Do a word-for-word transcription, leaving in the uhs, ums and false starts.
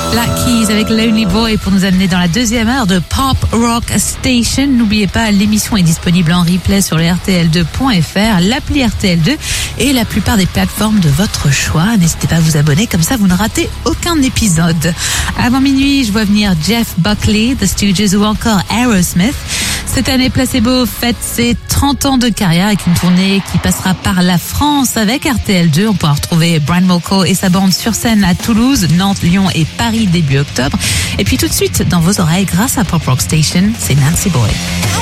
Black Keys avec Lonely Boy pour nous amener dans la deuxième heure de Pop Rock Station. N'oubliez pas, l'émission est disponible en replay sur le R T L deux point F R, l'appli R T L deux et la plupart des plateformes de votre choix. N'hésitez pas à vous abonner, comme ça vous ne ratez aucun épisode. Avant minuit, je vois venir Jeff Buckley, The Stooges ou encore Aerosmith. Cette année, Placebo fête ses trente ans de carrière avec une tournée qui passera par la France avec R T L deux. On pourra retrouver Brian Molko et sa bande sur scène à Toulouse, Nantes, Lyon et Paris début octobre. Et puis tout de suite, dans vos oreilles, grâce à Pop Rock Station, c'est Nancy Boy.